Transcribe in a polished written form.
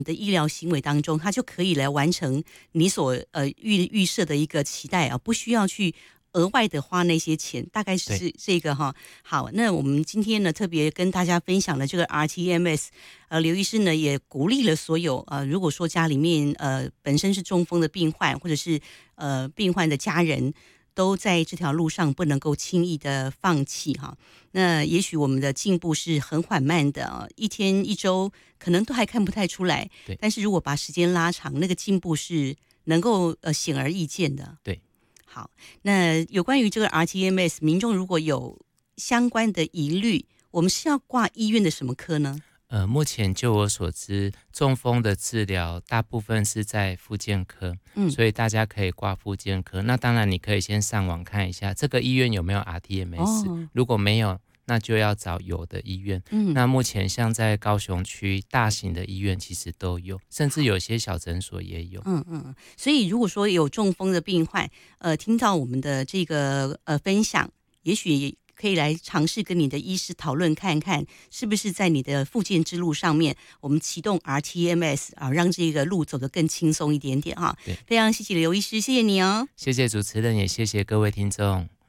的医疗行为当中，它就可以来完成你所预设的一个期待啊，不需要去额外的花那些钱，大概是这个哈。好，那我们今天呢特别跟大家分享了这个 rTMS，刘医师呢也鼓励了所有如果说家里面本身是中风的病患，或者是病患的家人，都在这条路上不能够轻易的放弃哈。那也许我们的进步是很缓慢的，一天一周可能都还看不太出来，但是如果把时间拉长，那个进步是能够显而易见的。 对， 好，那有关于这个 rTMS， 民众如果有相关的疑虑，我们是要挂医院的什么科呢？ 目前就我所知，中风的治疗大部分是在复健科，所以大家可以挂复健科。那当然，你可以先上网看一下这个医院有没有 rTMS，如果没有，那就要找有的医院。那目前像在高雄区大型的医院其实都有，甚至有些小诊所也有。 所以如果说有中风的病患，听到我们的这个分享，也许可以来尝试跟你的医师讨论看看，是不是在你的复健之路上面，我们启动 rTMS 啊，让这个路走得更轻松一点点哈。非常谢谢刘医师，谢谢你哦。 谢谢主持人，也谢谢各位听众。